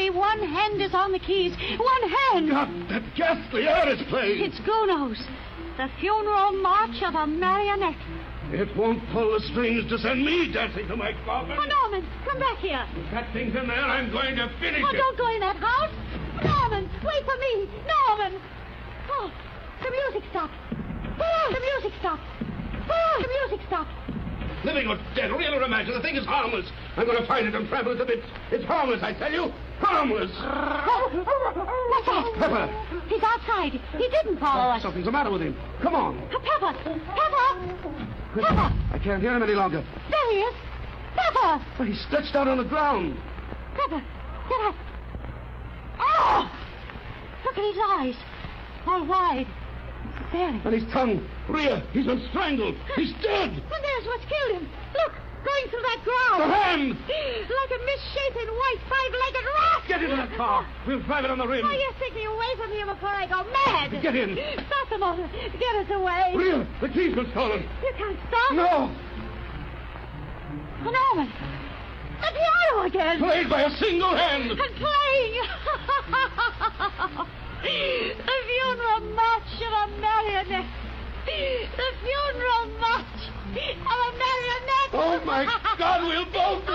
Only one hand is on the keys. One hand. God, that ghastly air is playing. It's Gounod's. The funeral march of a marionette. It won't pull the strings to send me dancing to my coffin. Oh, Norman, come back here. If that thing's in there, I'm going to finish it. Don't go in that house. Norman, wait for me. Norman. Oh, the music stopped. The music stopped. The music stopped. Living or dead, real or imagined, the thing is harmless. I'm going to find it and trample it to bits. It's harmless, I tell you. Harmless. What's that? Pepper. He's outside. He didn't follow us. Something's the matter with him. Come on. Pepper! Pepper! Pepper! I can't hear him any longer. There he is. Pepper! But he's stretched out on the ground. Pepper, get up. Oh! Look at his eyes. All wide. There. And his tongue. Rhea, he's been strangled. He's dead. And there's what's killed him. Look, going through that ground. The hand! Like a misshapen white five-legged rat. Get into that car. We'll drive it on the rim. Oh, you're taking away from me before I go mad. Get in. Stop the motor. Get us away. Rhea, the keys were stolen. You can't stop. No. Oh, Norman. The piano again. Played by a single hand. And playing. The funeral march of a marionette. The funeral march of a marionette. Oh, my God, we'll both